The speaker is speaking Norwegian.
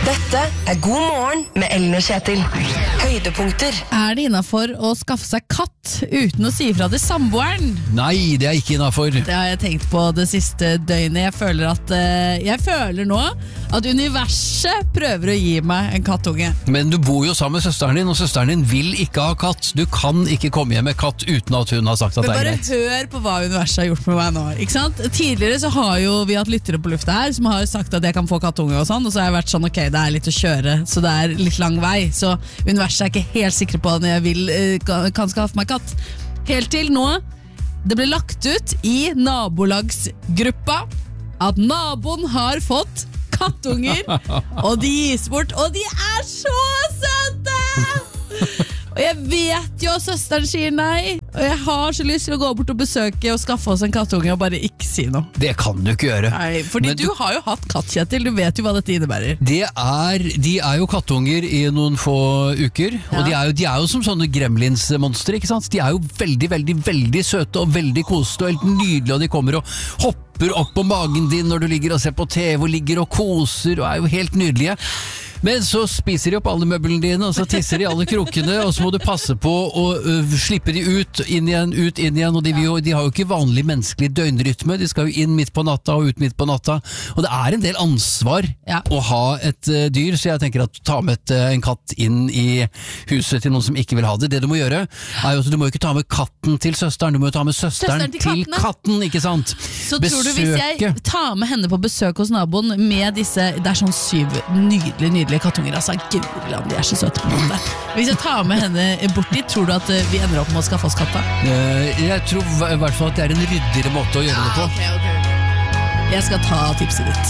Dette God morgen med Ellen og Kjetil. Høydepunkter. Det innenfor å skaffe seg katt uten å si fra til samboeren? Nei, det ikke innenfor. Det har jeg tenkt på det siste døgnet. Jeg føler nå at universet prøver å gi meg en kattunge. Men du bor jo sammen med søsteren din, og søsteren din vil ikke ha katt. Du kan ikke komme hjem med katt uten at hun har sagt at det er greit. Men bare hør på hva universet har gjort med meg nå, ikke sant? Tidligere så har jo vi hatt lyttere på lufta her som har sagt at jeg kan få kattunge og sånn, og så har jeg vært sånn, ok, det er litt å kjøre, så det er litt lang vei, så universet er ikke helt sikre på at jeg kan skaffe meg katt. Helt til nå, det ble lagt ut i nabolagsgruppa at naboen har fått kattunger, og de gis bort, og de er så søte! Og jeg vet jo at søsteren sier nei, og jeg har så lyst til å gå bort og besøke og skaffe oss en kattunge og bare ikke si noe. Det kan du ikke gjøre. Nei, fordi du har jo hatt katt, Kjetil, du vet jo hva dette innebærer. De er jo kattunger i noen få uker, og de er jo som sånne gremlins-monstre, ikke sant? De er jo veldig, veldig, veldig søte og veldig koste og helt nydelige, og de kommer og hopper opp på magen din når du ligger og ser på TV og ligger og koser og er jo helt nydelige. Men så spiser de opp alle møblene dine, og så tisser de alle krokene, og så må du passe på å slippe de ut, inn igjen, og de har jo ikke vanlig menneskelig døgnrytme, de skal jo inn midt på natta og ut midt på natta, og det er en del ansvar å ha et dyr, så jeg tenker at ta med en katt inn i huset til noen som ikke vil ha det. Det du må gjøre, er jo at du må ikke ta med katten til søsteren, du må ta med søsteren til katten, ikke sant? Så tror du hvis jeg tar med henne på besøk hos naboen med disse, det er sånn 7 nydelige kattunger, altså gudland, de er så søte på en måte. Hvis jeg tar med henne bort dit, tror du at vi ender opp med å skaffe oss katta? Jeg tror i hvert fall at det er en ryddigere måte å gjøre det på. Okay. Jeg skal ta tipset ditt.